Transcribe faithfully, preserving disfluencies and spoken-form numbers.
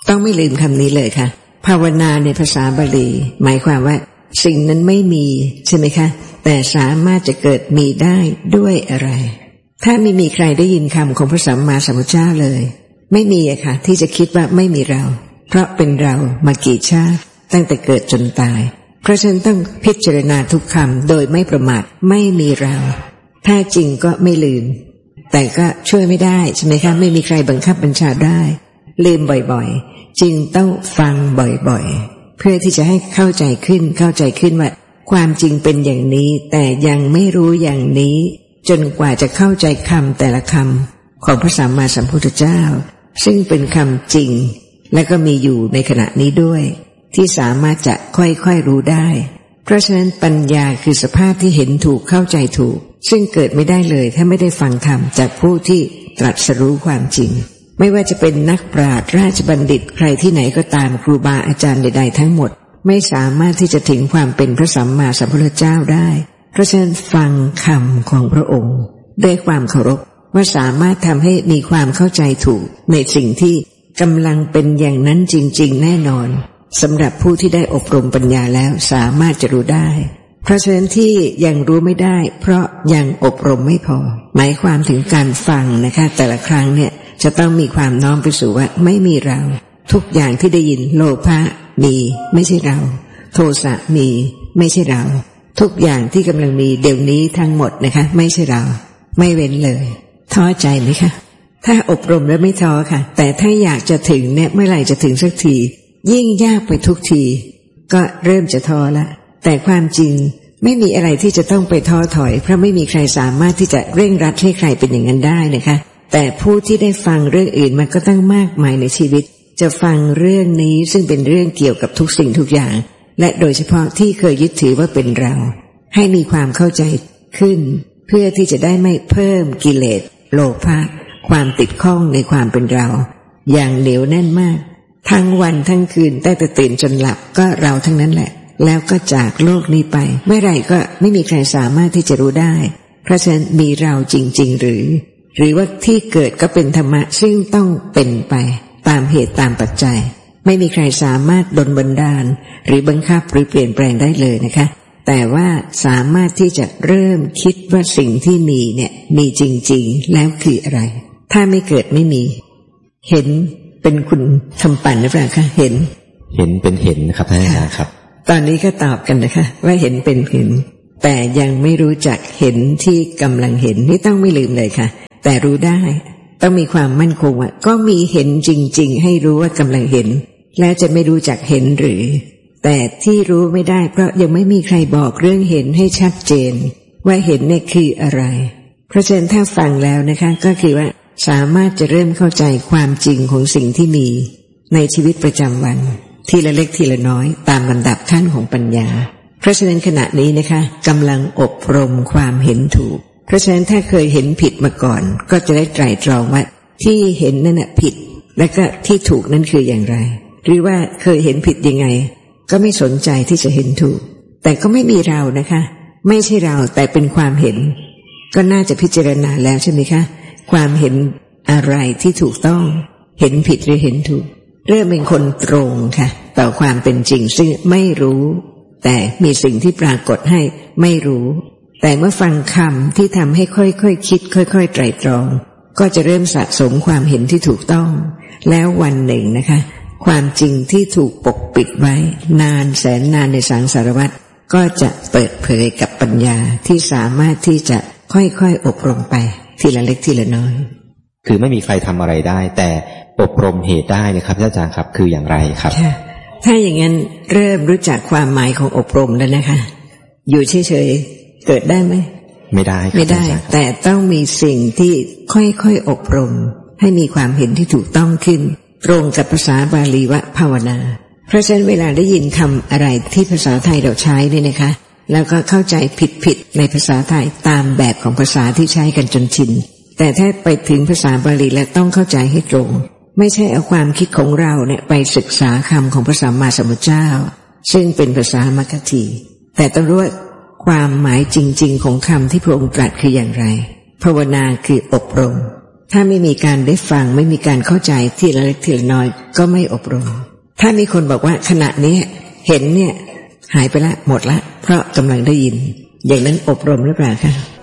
ต้องไม่ลืมคำนี้เลยค่ะภาวนาในภาษาบาลีหมายความว่าสิ่งนั้นไม่มีใช่ไหมคะแต่สามารถจะเกิดมีได้ด้วยอะไรถ้าไม่มีใครได้ยินคำของพระสัมมาสัมพุทธเจ้าเลยไม่มีอะค่ะที่จะคิดว่าไม่มีเราเพราะเป็นเรามากี่ชาติตั้งแต่เกิดจนตายเพราะฉะนั้นต้องพิจารณาทุกคำโดยไม่ประมาทไม่มีเราถ้าจริงก็ไม่ลืมแต่ก็ช่วยไม่ได้ใช่ไหมคะไม่มีใครบังคับบัญชาได้ลืมบ่อยๆจึงต้องฟังบ่อยๆเพื่อที่จะให้เข้าใจขึ้นเข้าใจขึ้นว่าความจริงเป็นอย่างนี้แต่ยังไม่รู้อย่างนี้จนกว่าจะเข้าใจคำแต่ละคำของพระสัมมาสัมพุทธเจ้าซึ่งเป็นคำจริงและก็มีอยู่ในขณะนี้ด้วยที่สามารถจะค่อยๆรู้ได้เพราะฉะนั้นปัญญาคือสภาพที่เห็นถูกเข้าใจถูกซึ่งเกิดไม่ได้เลยถ้าไม่ได้ฟังธรรมจากผู้ที่ตรัสรู้ความจริงไม่ว่าจะเป็นนักปราชญ์ราชบัณฑิตใครที่ไหนก็ตามครูบาอาจารย์ใดๆทั้งหมดไม่สามารถที่จะถึงความเป็นพระสัมมาสัมพุทธเจ้าได้เพราะฉะนั้นฟังคำของพระองค์ด้วยความเคารพว่าสามารถทำให้มีความเข้าใจถูกในสิ่งที่กำลังเป็นอย่างนั้นจริงๆแน่นอนสำหรับผู้ที่ได้อบรมปัญญาแล้วสามารถจะรู้ได้เพราะฉะนั้นที่ยังรู้ไม่ได้เพราะยังอบรมไม่พอหมายความถึงการฟังนะคะแต่ละครั้งเนี่ยจะต้องมีความน้อมไปสู่ว่าไม่มีเราทุกอย่างที่ได้ยินโลภะมีไม่ใช่เราโทสะมีไม่ใช่เราทุกอย่างที่กำลังมีเดี๋ยวนี้ทั้งหมดนะคะไม่ใช่เราไม่เว้นเลยท้อใจไหมคะถ้าอบรมแล้วไม่ท้อค่ะแต่ถ้าอยากจะถึงเนี่ยเมื่อไหร่จะถึงสักทียิ่งยากไปทุกทีก็เริ่มจะท้อละแต่ความจริงไม่มีอะไรที่จะต้องไปท้อถอยเพราะไม่มีใครสามารถที่จะเร่งรัดให้ใครเป็นอย่างนั้นได้นะคะแต่ผู้ที่ได้ฟังเรื่องอื่นมันก็ตั้งมากมายในชีวิตจะฟังเรื่องนี้ซึ่งเป็นเรื่องเกี่ยวกับทุกสิ่งทุกอย่างและโดยเฉพาะที่เคยยึดถือว่าเป็นเราให้มีความเข้าใจขึ้นเพื่อที่จะได้ไม่เพิ่มกิเลสโลภะความติดข้องในความเป็นเราอย่างเหนียวแน่นมากทั้งวันทั้งคืนตั้งแต่ตื่นจนหลับก็เราทั้งนั้นแหละแล้วก็จากโลกนี้ไปเมื่อไหร่ก็ไม่มีใครสามารถที่จะรู้ได้เพราะฉะนั้นมีเราจริงๆหรือหรือว่าที่เกิดก็เป็นธรรมะซึ่งต้องเป็นไปตามเหตุตามปัจจัยไม่มีใครสามารถดลบันดาลหรือบังคับหรือเปลี่ยนแปลงได้เลยนะคะแต่ว่าสามารถที่จะเริ่มคิดว่าสิ่งที่มีเนี่ยมีจริงๆแล้วคืออะไรถ้าไม่เกิดไม่มีเห็นเป็นคุณคำปั่นหรือเปล่าคะเห็นเห็นเป็นเห็นนะครับท่านอาจารย์ครับตอนนี้ก็ตอบกันนะคะว่าเห็นเป็นเห็นแต่ยังไม่รู้จักเห็นที่กำลังเห็นนี่ต้องไม่ลืมเลยค่ะแต่รู้ได้ต้องมีความมั่นคงว่าก็มีเห็นจริงๆให้รู้ว่ากำลังเห็นแล้วจะไม่รู้จักเห็นหรือแต่ที่รู้ไม่ได้เพราะยังไม่มีใครบอกเรื่องเห็นให้ชัดเจนว่าเห็นเนี่ยคืออะไรเพราะฉะนั้นถ้าฟังแล้วนะคะก็คือว่าสามารถจะเริ่มเข้าใจความจริงของสิ่งที่มีในชีวิตประจำวันทีละเล็กทีละน้อยตามลำดับขั้นของปัญญาเพราะฉะนั้นขณะนี้นะคะกำลังอบรมความเห็นถูกเพราะฉะนั้นถ้าเคยเห็นผิดมาก่อนก็จะได้ไตร่ตรองว่าที่เห็นนั่นน่ะผิดและก็ที่ถูกนั้นคืออย่างไรหรือว่าเคยเห็นผิดยังไงก็ไม่สนใจที่จะเห็นถูกแต่ก็ไม่มีเรานะคะไม่ใช่เราแต่เป็นความเห็นก็น่าจะพิจารณาแล้วใช่ไหมคะความเห็นอะไรที่ถูกต้องเห็นผิดหรือเห็นถูกเริ่มเป็นคนตรงค่ะต่อความเป็นจริงซึ่งไม่รู้แต่มีสิ่งที่ปรากฏให้ไม่รู้แต่เมื่อฟังคำที่ทำให้ค่อยๆ ค, คิดค่อยๆไตร่ตรองก็จะเริ่มสะสมความเห็นที่ถูกต้องแล้ววันหนึ่งนะคะความจริงที่ถูกปกปิดไว้นานแสนนานในสังสารวัฏก็จะเปิดเผยกับปัญญาที่สามารถที่จะค่อยๆอบรมไปทีละเล็กทีละน้อยคือไม่มีใครทำอะไรได้แต่อบรมเหตุได้นะครับอาจารย์ครับคืออย่างไรครับถ้าอย่างนั้นเริ่มรู้จักความหมายของอบรมแล้วนะคะอยู่เฉยๆเกิดได้ไหมไม่ได้ไม่ได้แต่ต้องมีสิ่งที่ค่อยๆอบรมให้มีความเห็นที่ถูกต้องขึ้นตรงกับภาษาบาลีว่าภาวนาเพราะฉะนั้นเวลาได้ยินคำอะไรที่ภาษาไทยเราใช้เนี่ยนะคะแล้วก็เข้าใจผิดๆในภาษาไทยตามแบบของภาษาที่ใช้กันจนชินแต่ถ้าไปถึงภาษาบาลีแล้วต้องเข้าใจให้ตรงไม่ใช่เอาความคิดของเราเนี่ยไปศึกษาคำของพระสัมมาสัมพุทธเจ้าซึ่งเป็นภาษามัคคีแต่ต้องรู้ว่าความหมายจริงๆของคำที่พระองค์ตรัสคืออย่างไรภาวนาคืออบรมถ้าไม่มีการได้ฟังไม่มีการเข้าใจทีละเล็กทีละน้อยก็ไม่อบรมถ้ามีคนบอกว่าขณะนี้เห็นเนี่ยหายไปละหมดละเพราะกำลังได้ยินอย่างนั้นอบรมหรือเปล่าคะ